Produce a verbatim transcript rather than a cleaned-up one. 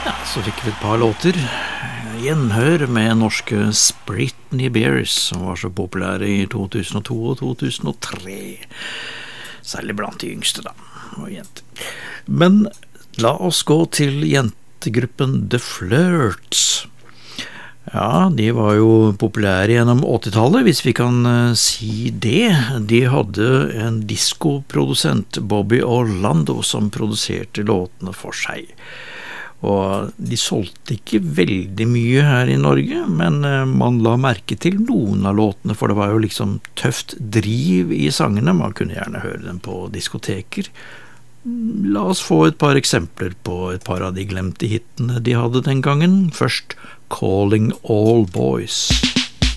Så fikk vi et par låter. Gjenhør med norske Britney Bears, som var så populære i to tusen og to og to tusen og tre. Særlig blant de yngste da, og jenter. Men la oss gå til jentegruppen The Flirts. Ja, de var jo populære gjennom åttitallet, hvis vi kan uh, si det. De hadde en disco-produsent, Bobby Orlando, som produserte låtene for seg. Og de solgte ikke veldig mye her i Norge, men man la merke til noen av låtene, for det var jo liksom tøft driv i sangene. Man kunne gjerne høre dem på diskoteker. La oss få et par eksempler på et par av de glemte hitene de hadde den gangen. Først Calling All Boys.